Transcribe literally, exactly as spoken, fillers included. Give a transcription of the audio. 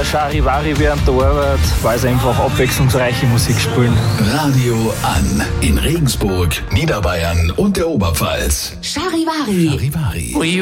der Charivari während der Arbeit, weil sie einfach abwechslungsreiche Musik spielen. Radio an in Regensburg, Niederbayern und der Oberpfalz. Charivari. Charivari.